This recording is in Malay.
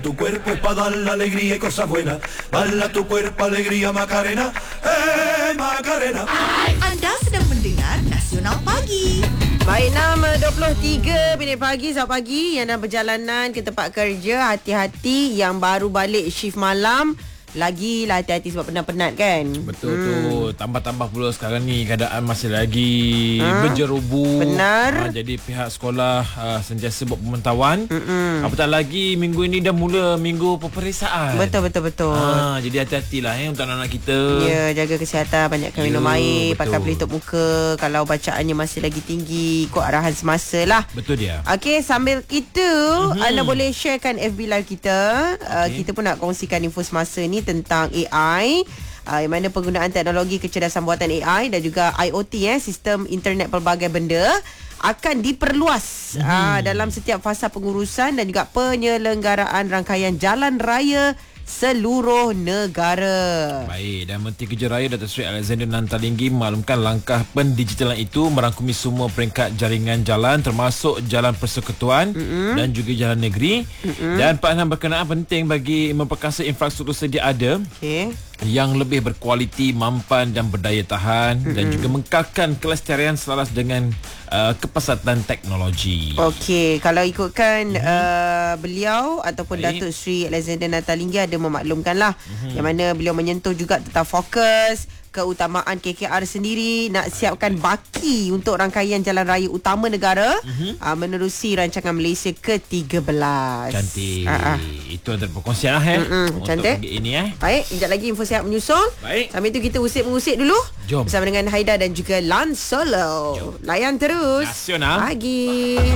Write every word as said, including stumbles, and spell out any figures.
tu cuerpo es para dar la alegría y cosas buenas. Baila tu cuerpo, alegría, Macarena. Eh, Macarena. Anda sedang mendengar Nasional Pagi. Baik, enam dua puluh tiga minit pagi, selamat pagi yang dalam perjalanan ke tempat kerja. Hati-hati yang baru balik shift malam. Lagilah hati-hati sebab penat-penat kan. Betul hmm. tu. Tambah-tambah pula sekarang ni keadaan masih lagi ha? berjerubu. Benar. Ha, jadi pihak sekolah uh, sentiasa buat pemantauan. Mm-mm. Apatah lagi minggu ini dah mula minggu peperiksaan. Betul betul betul. Ha, jadi hati-hatilah eh untuk anak-anak kita. Ya, jaga kesihatan, banyakkan ya, minum air, betul. Pakai pelitup muka kalau bacaannya masih lagi tinggi, ikut arahan semasa lah. Betul dia. Okey, sambil itu mm-hmm. anda boleh sharekan F B live kita. Okay. Uh, kita pun nak kongsikan info semasa ni tentang A I, uh, yang mana penggunaan teknologi kecerdasan buatan A I dan juga I O T, eh, sistem internet pelbagai benda, akan diperluas hmm. uh, dalam setiap fasa pengurusan dan juga penyelenggaraan rangkaian jalan raya seluruh negara. Baik, dan Menteri Kerja Raya Datuk Seri Alexander Nantalinggi maklumkan langkah pendigitalan itu merangkumi semua peringkat jaringan jalan termasuk jalan persekutuan mm-hmm. dan juga jalan negeri. Mm-hmm. Dan peranan berkenaan penting bagi memperkasa infrastruktur sedia ada. Okey. Yang lebih berkualiti, mampan dan berdaya tahan mm-hmm. dan juga mengekalkan kelestarian selaras dengan uh, kepesatan teknologi. Okey, kalau ikutkan mm-hmm. uh, beliau ataupun Baik. Datuk Seri Alexander Nantalinggi ada memaklumkanlah mm-hmm. yang mana beliau menyentuh juga tentang fokus keutamaan K K R sendiri nak siapkan baki untuk rangkaian jalan raya utama negara mm-hmm. uh, menerusi rancangan Malaysia ke tiga belas. Cantik. Uh-uh. Itu antara perkongsian lah eh Mm-mm. untuk Cantik. pagi ini eh. Baik, sekejap lagi info sihat menyusul. Baik. Sambil itu kita usik-mengusik dulu. Jom. Bersama dengan Haida dan juga Lan Solo. Jom. Layan terus. Nasional Pagi.